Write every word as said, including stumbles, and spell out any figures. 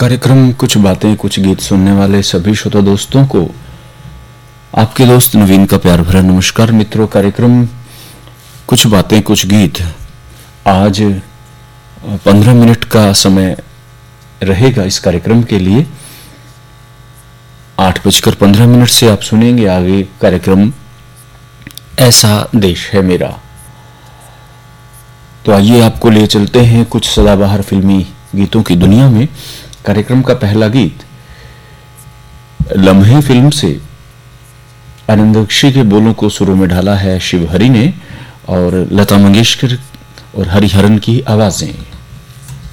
कार्यक्रम कुछ बातें कुछ गीत सुनने वाले सभी श्रोता दोस्तों को आपके दोस्त नवीन का प्यार भरा नमस्कार। मित्रों, कार्यक्रम कुछ बातें कुछ गीत आज पंद्रह मिनट का समय रहेगा इस कार्यक्रम के लिए। आठ बजकर पंद्रह मिनट से आप सुनेंगे आगे कार्यक्रम ऐसा देश है मेरा। तो आइए आपको ले चलते हैं कुछ सदाबहार फिल्मी गीतों की दुनिया में। कार्यक्रम का पहला गीत लम्हे फिल्म से आनंद बख्शी के बोलों को सुरों में ढाला है शिव हरि ने और लता मंगेशकर और हरिहरन की आवाजें।